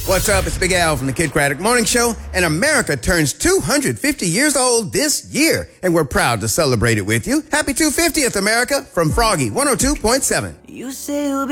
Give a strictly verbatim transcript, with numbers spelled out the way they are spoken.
What's up? It's Big Al from the Kid Craddock Morning Show, and America turns two hundred fifty years old this year, and we're proud to celebrate it with you. Happy two hundred fiftieth, America, from Froggy one oh two point seven. You say you'll be